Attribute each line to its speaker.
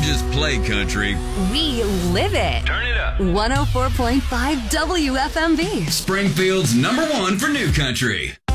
Speaker 1: just play country.
Speaker 2: We live it.
Speaker 1: Turn it up.
Speaker 2: 104.5 WFMV.
Speaker 1: Springfield's #1 for new country.